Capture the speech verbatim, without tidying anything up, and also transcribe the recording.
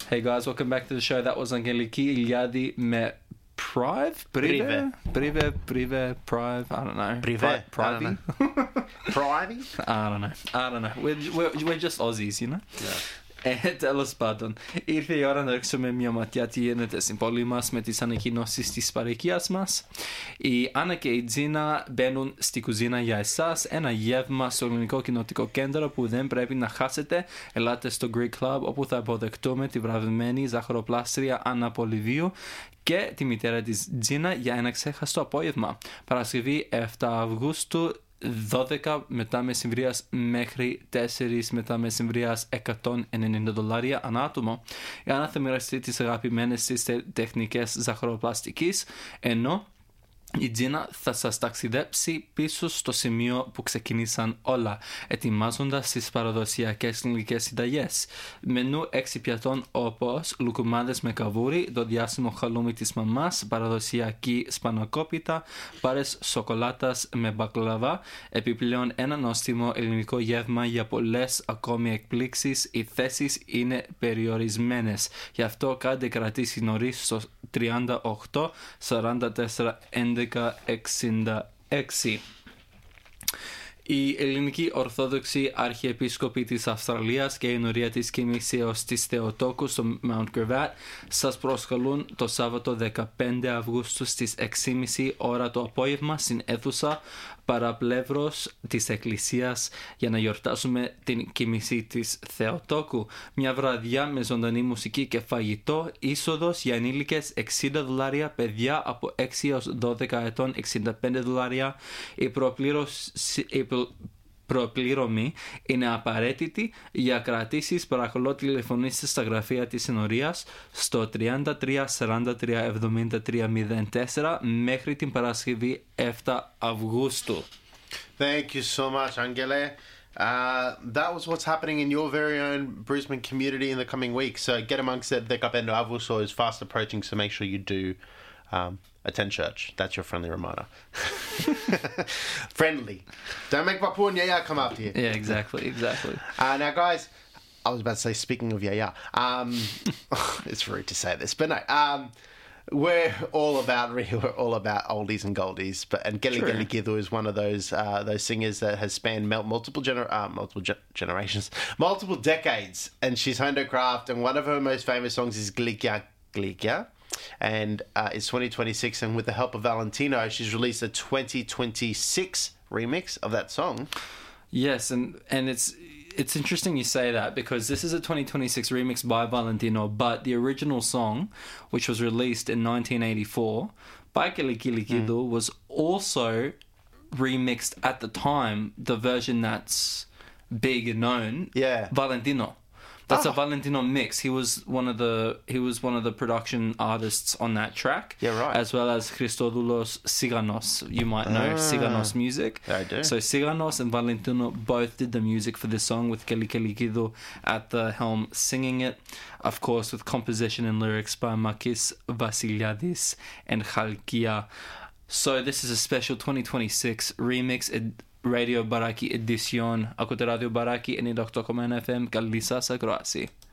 Hey guys, welcome back to the show. That was Angeliki Iliadi με Prive? Prive? Prive? Prive? Prive? I don't know. Prive? Prive? Privy? I don't know. I don't know. We're, we're, we're just Aussies, you know? Yeah. Ε, τέλος πάντων, ήρθε η ώρα να ρίξουμε μια ματιά τι γίνεται στην πόλη μας με τις ανακοινώσεις της παροικίας μας. Η Άννα και η Τζίνα μπαίνουν στη κουζίνα για εσάς, ένα γεύμα στο ελληνικό κοινοτικό κέντρο που δεν πρέπει να χάσετε. Ελάτε στο Greek Club όπου θα αποδεχτούμε τη βραβευμένη ζαχαροπλάστρια Άννα Πολυβίου και τη μητέρα της Τζίνα για ένα ξέχαστο απόγευμα. Παρασκευή επτά Αυγούστου, δώδεκα μετά μεσημβρίας μέχρι τέσσερα μετά μεσημβρίας, εκατόν ενενήντα δολάρια ανά άτομο. Η Άννα θα μοιραστεί τις αγαπημένες της τεχνικές ζαχαροπλαστικής, ενώ η Τζίνα θα σας ταξιδέψει πίσω στο σημείο που ξεκίνησαν όλα, ετοιμάζοντας τις παραδοσιακές ελληνικές συνταγές. Μενού έξι πιατών όπως λουκουμάδες με καβούρι, το διάσημο χαλούμι της μαμάς, παραδοσιακή σπανακόπιτα, μπάρες σοκολάτας με μπακλαβά, επιπλέον ένα νόστιμο ελληνικό γεύμα για πολλές ακόμη εκπλήξεις. Οι θέσεις είναι περιορισμένες, γι' αυτό κάντε κρατήσει νωρίς στο τριάντα οκτώ σαράντα τέσσερα έντεκα εξήντα έξι. Η ελληνική Ορθόδοξη Αρχιεπίσκοπη της Αυστραλίας και η Ενορία της Κοιμησίας της Θεοτόκου στο Mount Gravatt σας προσκαλούν το Σάββατο δεκαπέντε Αυγούστου στις έξι και μισή ώρα το απόγευμα στην αίθουσα παραπλεύρος της Εκκλησίας για να γιορτάσουμε την Κοιμησή της Θεοτόκου. Μια βραδιά με ζωντανή μουσική και φαγητό, είσοδος για ενήλικες εξήντα δολάρια, παιδιά από έξι έως δώδεκα ετών εξήντα πέντε δολάρια. Η προπλήρωση... Η προ... προπλήρωμη είναι απαραίτητη. Για κρατήσεις παρακαλώ τηλεφωνήστε στα γραφεία της Ενορίας στο τριάντα τρία σαράντα τρία εβδομήντα τρία μηδέν τέσσερα μέχρι την Παρασκευή επτά Αυγούστου. Thank you so much, Angele. Uh, that was what's happening in your very own Brisbane community in the coming weeks. So get amongst it. δεκαπέντε Αυγούστου is fast approaching, so make sure you do um, attend church. That's your friendly reminder. Friendly. Don't make Bapu and Yaya come after you. Yeah, exactly, exactly. Uh, now, guys, I was about to say, speaking of Yaya, um, it's rude to say this, but no, um, we're all about we're all about oldies and goldies. But and Geli Geli Githu is one of those uh, those singers that has spanned multiple gener- uh, multiple ge- generations, multiple decades, and she's honed her craft. And one of her most famous songs is Glikya Glikya. And uh, it's twenty twenty-six, and with the help of Valentino, she's released a twenty twenty-six remix of that song. Yes, and and it's it's interesting you say that because this is a twenty twenty-six remix by Valentino, but the original song, which was released in nineteen eighty-four by Kili Kili Kidu, mm. was also remixed at the time, the version that's big and known. Yeah, Valentino. That's oh. a Valentino mix. He was one of the he was one of the production artists on that track. Yeah, right. As well as Christodoulos Siganos. You might know ah. Siganos music. I do. So Siganos and Valentino both did the music for this song with Keli Keli Kido at the helm singing it. Of course, with composition and lyrics by Makis Vasiliadis and Chalkia. So this is a special twenty twenty-six remix. Ed- Radio Baraki Edition. Ακούτε Radio Baraki ενενήντα οκτώ κόμμα ένα εφ εμ. Καλή σας ακρόαση.